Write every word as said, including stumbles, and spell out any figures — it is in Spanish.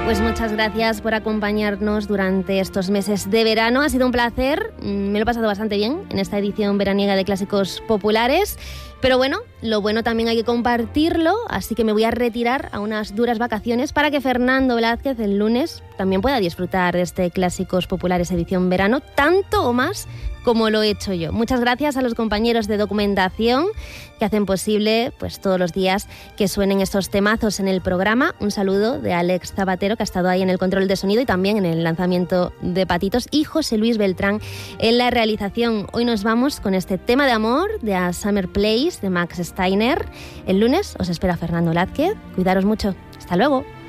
Pues muchas gracias por acompañarnos durante estos meses de verano. Ha sido un placer, me lo he pasado bastante bien en esta edición veraniega de Clásicos Populares. Pero bueno, lo bueno también hay que compartirlo, así que me voy a retirar a unas duras vacaciones para que Fernando Blázquez el lunes también pueda disfrutar de este Clásicos Populares edición verano, tanto o más como lo he hecho yo. Muchas gracias a los compañeros de documentación que hacen posible pues todos los días que suenen estos temazos en el programa. Un saludo de Alex Zapatero, que ha estado ahí en el control de sonido y también en el lanzamiento de Patitos, y José Luis Beltrán en la realización. Hoy nos vamos con este tema de amor de A Summer Place de Max Steiner. El lunes os espera Fernando Blázquez. Cuidaros mucho. Hasta luego.